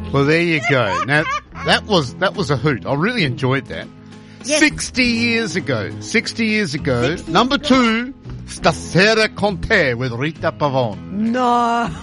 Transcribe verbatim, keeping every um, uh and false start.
Well, there you go. Now, that was that was a hoot. I really enjoyed that. Yes. Sixty years ago. Sixty years ago. sixty Number years ago. two, Stasera Conte with Rita Pavone. No.